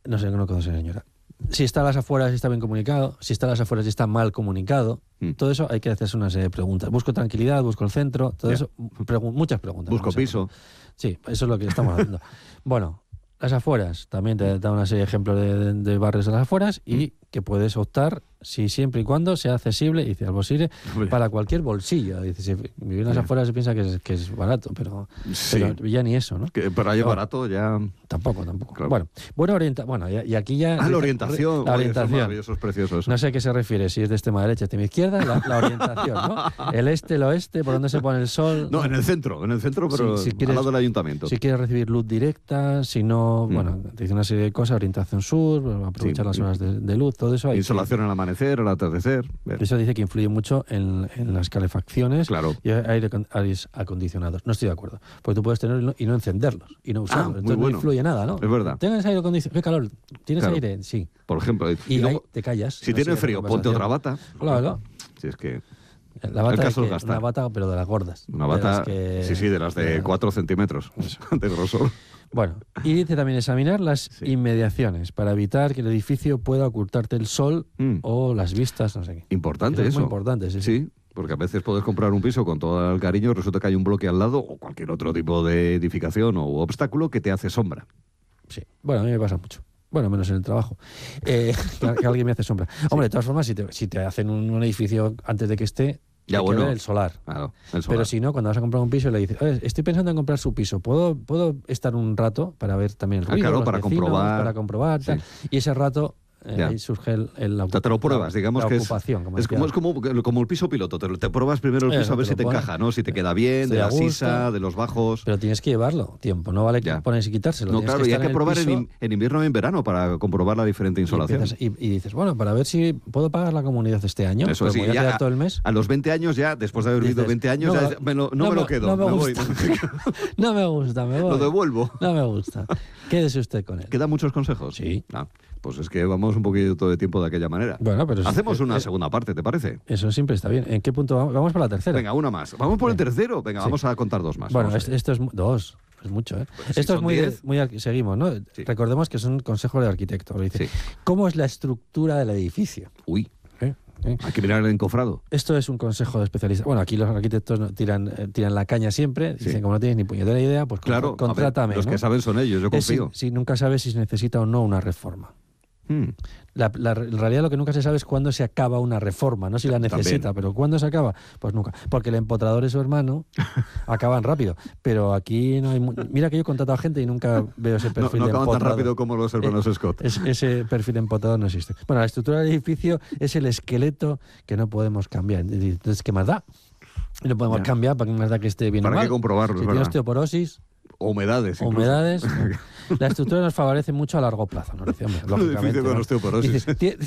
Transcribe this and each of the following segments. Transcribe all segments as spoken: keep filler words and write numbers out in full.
No sé, no conozco, señora. Si está a las afueras y está bien comunicado, si está a las afueras y está mal comunicado, mm. todo eso hay que hacerse una serie de preguntas. Busco tranquilidad, busco el centro, todo yeah. eso, pregu- muchas preguntas. Busco piso. Sí, eso es lo que estamos haciendo. Bueno, las afueras, también te da una serie de ejemplos de, de, de barrios de las afueras y mm. que puedes optar si siempre y cuando sea accesible, y dice al posible, para cualquier bolsillo. Dice, si vivir en las afueras se piensa que es, que es barato, pero, sí. pero ya ni eso, ¿no? Que, pero ahí es barato ya... Tampoco, tampoco. Claro. Bueno, buena orienta bueno, y, y aquí ya... Ah, la orientación. La orientación. Oye, maravilloso, es precioso eso. No sé a qué se refiere, si es de extrema derecha, extrema izquierda, la, la orientación, ¿no? El este, el oeste, por dónde se pone el sol. No, en el centro, en el centro, pero si, si quieres, al lado del ayuntamiento. Si quieres recibir luz directa, si no, mm. bueno, te dice una serie de cosas, orientación sur, aprovechar sí. las horas de, de luz, todo eso. Hay Insolación que, al amanecer, al atardecer. Bien. Eso dice que influye mucho en, en las calefacciones claro. y aire, aires acondicionados. No estoy de acuerdo, porque tú puedes tenerlos y no encenderlos y no usarlos. Ah, Entonces bueno. no influye nada, ¿no? Es verdad. ¿Tienes aire acondicionado? ¿Qué calor? ¿Tienes claro. aire? Sí. Por ejemplo. Y, y luego, te callas. Si no tiene frío, ponte otra bata. Claro. Si es que... La bata, el caso es gastar. Una bata, pero de las gordas. Una bata, que... sí, sí, de las de cuatro centímetros de grosor. Bueno, y dice también examinar las sí. inmediaciones para evitar que el edificio pueda ocultarte el sol mm. o las vistas, no sé qué. Importante eso. Es eso. muy importante, sí, sí. Sí, porque a veces puedes comprar un piso con todo el cariño y resulta que hay un bloque al lado o cualquier otro tipo de edificación o obstáculo que te hace sombra. Sí, bueno, a mí me pasa mucho. Bueno, menos en el trabajo. Eh, que, que alguien me hace sombra. Hombre, sí. de todas formas, si te, si te hacen un, un edificio antes de que esté... Ya, hay bueno, que ver el solar. Claro, el solar. Pero si no, cuando vas a comprar un piso le dices, oye, estoy pensando en comprar su piso, ¿puedo, puedo estar un rato para ver también el ruido? Ah, claro, los para vecinos, comprobar. Para comprobar, tal. Sí. Y ese rato eh, ahí surge el, el, la, te lo pruebas, la, digamos la que ocupación. Es, Como, es, como, es como, como el piso piloto, te, te pruebas primero el piso Eso, a ver si te pone. encaja, ¿no? Si te queda bien, Estoy de la sisa, de los bajos... Pero tienes que llevarlo tiempo, no vale que pones y quitárselo. No, claro, que y hay que en probar piso, en, en invierno y en verano para comprobar la diferente insolación. Y, y, y dices, bueno, para ver si puedo pagar la comunidad este año, Eso sí, voy a ya quedar todo el mes. A los veinte años ya, después de haber vivido veinte años, no, ya me lo, no, no me lo quedo, no me, me gusta. voy. No me gusta, me voy. Lo devuelvo. No me gusta. Quédese usted con él. ¿Queda muchos consejos? Sí. Ah, pues es que vamos un poquito de tiempo de aquella manera. Bueno, pero Hacemos es, una es, segunda parte, ¿te parece? Eso siempre está bien. ¿En qué punto vamos? Vamos por la tercera. Venga, una más. Vamos por el tercero. Venga, sí. vamos a contar dos más. Bueno, esto, esto es dos. Es mucho, ¿eh? Pues si esto es muy, diez... muy... Seguimos, ¿no? Sí. Recordemos que son consejos de arquitecto. Dice, sí. ¿cómo es la estructura del edificio? Uy. ¿Eh? ¿Eh? Hay que mirar el encofrado. Esto es un consejo de especialista. Bueno, aquí los arquitectos tiran, eh, tiran la caña siempre. Dicen, sí. como no tienes ni puñetera idea, pues claro, contrátame. Ver, los ¿no? que saben son ellos, yo confío. Si, si nunca sabes si se necesita o no una reforma. Hmm. La, la, en realidad lo que nunca se sabe es cuándo se acaba una reforma, no si la necesita, También. pero ¿cuándo se acaba? Pues nunca, porque el empotrador y su hermano acaban rápido, pero aquí no hay... Mira que yo he contratado a gente y nunca veo ese perfil no, no de acaban empotrador. tan rápido como los hermanos eh, Scott. Es, ese perfil de empotrador no existe. Bueno, la estructura del edificio es el esqueleto que no podemos cambiar. Entonces, ¿qué más da? No podemos ya. cambiar, ¿para qué más da que esté bien o mal? Para qué comprobarlo, Si tiene osteoporosis... O humedades. Incluso. Humedades. La estructura nos favorece mucho a largo plazo, ¿no? Dice, hombre, lógicamente. Con ¿no? osteoporosis. Dice,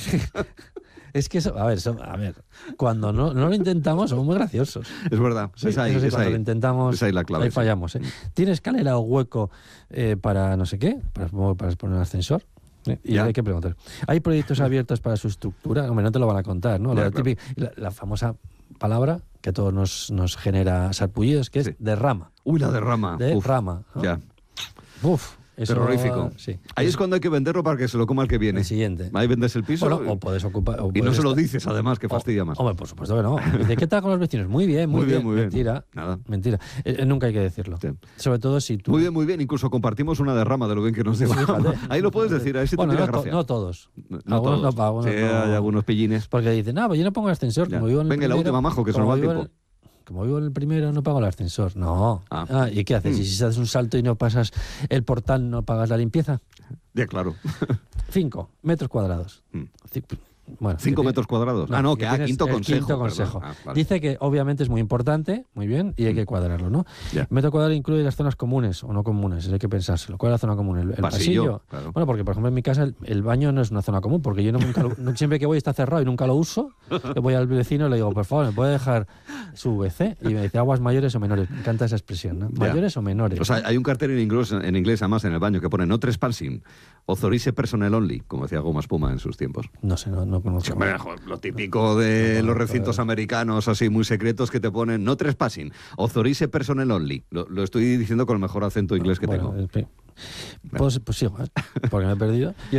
es que, eso, a ver, so, a ver, cuando no, no lo intentamos somos muy graciosos. Es verdad. Sí, es ahí, sí, es cuando ahí. lo intentamos, es ahí la clave. Ahí fallamos. ¿eh? ¿Tiene escalera o hueco eh, para no sé qué? Para, para poner un ascensor. Y ya. hay que preguntar. ¿Hay proyectos abiertos para su estructura? Hombre, no te lo van a contar, ¿no? Ya, la, claro. típica, la, la famosa palabra que a todos nos, nos genera sarpullidos, que es sí. derrama. Uy, la derrama. De Uf. rama. ¿no? Ya. Uf. Eso, terrorífico. Sí. Ahí es cuando hay que venderlo para que se lo coma el que viene. El siguiente. Ahí vendes el piso. Bueno, o puedes ocupar. O y puedes no se estar... lo dices, además, que fastidia o, más. Hombre, por supuesto que no. Dice, ¿qué tal con los vecinos? Muy bien, muy, muy bien, bien. Muy bien. Mentira. Nada. Mentira. Eh, nunca hay que decirlo. Sí. Sobre todo si tú. Muy bien, muy bien. Incluso compartimos una derrama de lo bien que nos lleva. Sí, ahí lo puedes decir. Ahí sí bueno, te no, gracia. To, no todos. No algunos todos. no, algunos sí, no. hay algunos pillines. Porque dicen, no, pues yo no pongo el ascensor. Como vivo en el Venga, primero, la última, majo, que se nos va el tiempo. El... Como vivo en el primero, no pago el ascensor. No. Ah. Ah, ¿y qué haces? Mm. ¿Y si haces un salto y no pasas el portal, no pagas la limpieza? Ya, claro. Cinco metros cuadrados. Mm. Bueno, ¿Cinco metros cuadrados? No, ah, no, que, que ah, quinto consejo. Quinto consejo. Ah, vale. Dice que obviamente es muy importante, muy bien, y hay que cuadrarlo, ¿no? Yeah. Metro cuadrado incluye las zonas comunes o no comunes, hay que pensárselo. ¿Cuál es la zona común? ¿El, el pasillo? pasillo? Claro. Bueno, porque por ejemplo en mi casa el, el baño no es una zona común, porque yo no, nunca lo, no, siempre que voy está cerrado y nunca lo uso. Le voy al vecino y le digo, por favor, ¿me puede dejar su V C? Y me dice, ¿aguas mayores o menores? Me encanta esa expresión, ¿no? ¿Mayores yeah. o menores? O sea, hay un cartel en inglés, en inglés, además, en el baño, que pone no trespassing, authorize personnel only, como decía Goma Espuma en sus tiempos. No sé, no, no conozco. Sí, hombre, lo típico de no, no, los recintos no, americanos así muy secretos que te ponen no trespassing, authorize personnel only. Lo, lo estoy diciendo con el mejor acento inglés que bueno, tengo. Pues, pues sigo, ¿eh? Porque me he perdido.